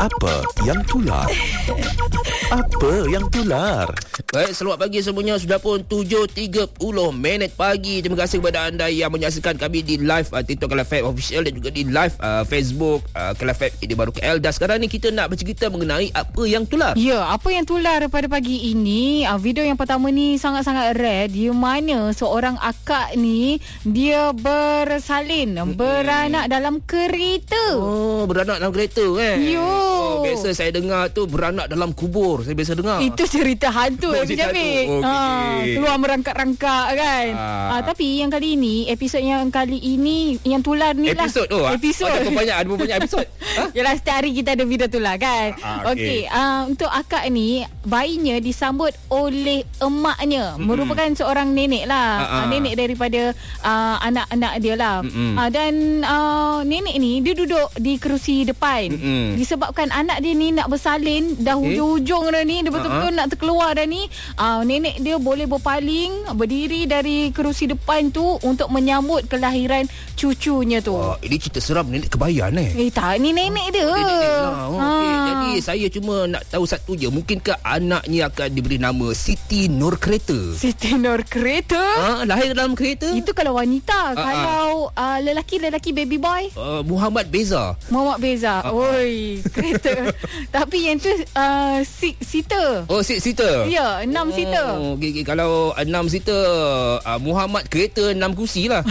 Apa yang tular? Apa yang tular? Baik, selamat pagi semuanya. Sudah pun 7.30 minit pagi. Terima kasih kepada anda yang menyaksikan kami di live TikTok Kelab FM Official dan juga di live Facebook Kelab FM Ide Baru KL. Dan sekarang ni kita nak bercerita mengenai apa yang tular. Ya, apa yang tular pada pagi ini, video yang pertama ni sangat-sangat rare, di mana seorang akak ni dia bersalin, beranak dalam kereta. Oh, beranak dalam kereta Yo. Oh, biasa saya dengar tu beranak dalam kubur. Saya biasa dengar. Itu cerita hantu cerita Jamik. hantu. Okay. Keluar merangkak-rangkak kan. Tapi yang kali ini, episod yang kali ini yang tular ni episod lah. Episod. Ada banyak episod. Yalah, setiap hari kita ada video tular kan. Okay. Untuk akak ni, bayinya disambut oleh emaknya. Merupakan seorang nenek lah. Nenek daripada anak-anak dia lah. Dan nenek ni dia duduk di kerusi depan. Disebabkan anak dia ni nak bersalin dah hujung dah ni, dia betul-betul nak terkeluar dah ni. Nenek dia boleh berpaling, berdiri dari kerusi depan tu untuk menyambut kelahiran cucunya tu. Ini cerita seram nenek kebayan Tak, ni nenek dia. Okay. Jadi saya cuma nak tahu satu je, mungkinkah anaknya akan diberi nama Siti Nur Kereta? Siti Nur Kereta? Lahir dalam kereta? Itu kalau wanita. Kalau lelaki baby boy, Muhammad Beza. Muhammad Beza. Oi, kereta. Tapi yang tu six seater. Oh, 6 seater. Ya, 6 seater. Okay. Kalau 6 seater, Muhammad kereta 6 kursi lah.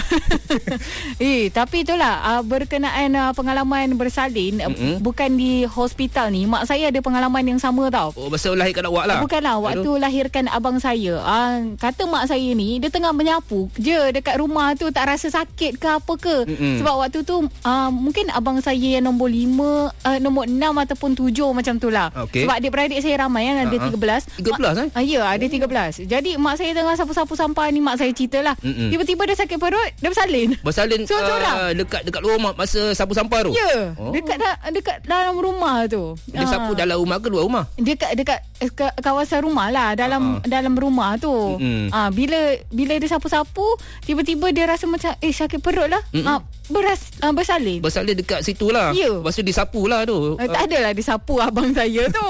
Tapi itulah, berkenaan pengalaman bersalin, bukan di hospital ni. Mak saya ada pengalaman yang sama tau. Oh, masa lahirkan awak lah? Bukanlah, waktu lahirkan abang saya. Kata mak saya ni, dia tengah menyapu je dekat rumah tu, tak rasa sakit ke apa ke. Sebab waktu tu mungkin abang saya yang nombor 5, nombor 6 ataupun 7 macam tu lah. Sebab adik-beradik saya ramai kan, ada 13. 13 Ya, ada 13. Jadi mak saya tengah sapu-sapu sampah ni, mak saya cerita lah. Tiba-tiba dia sakit perut, dia bersalin. Bersalin dekat luar rumah masa sapu sampah tu? Ya, dekat dalam rumah tu. Dia sapu dalam rumah ke luar rumah? Dekat kawasan rumah lah, dalam rumah tu. Bila dia sapu-sapu, tiba-tiba dia rasa macam sakit perut lah. Bersalin. Bersalin dekat situ lah. Ya. Lepas tu disapu lah tu. Tak adalah disapu abang saya tu.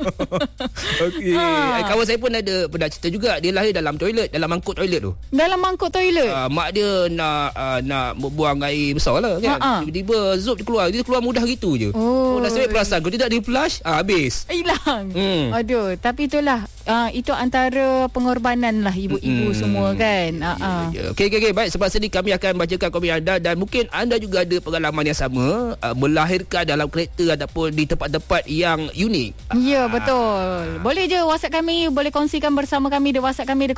Okey. Kawan saya pun pernah cerita juga, dia lahir dalam toilet, dalam mangkuk toilet tu. Dalam mangkuk toilet. Mak dia nak buang air besar lah kan. Tiba-tiba dia keluar mudah gitu je. Nasib baik perasan, kalau tidak dia flush, habis. Hilang. Aduh, tapi itulah, itu antara pengorbanan lah ibu-ibu semua kan. Okey. Baik, sebab sini kami akan bacakan komen anda, dan mungkin anda juga ada pengalaman yang sama, melahirkan dalam kereta ataupun di tempat-tempat yang unik. Ya, betul. Boleh je WhatsApp kami, boleh kongsikan bersama kami di WhatsApp kami di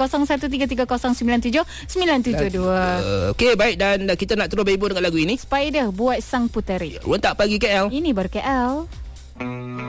0133097972. Okey, baik, dan kita nak terus berhibur dengan lagu ini. Spider buat Sang Puteri. Rentak Pagi KL. Ini ber KL.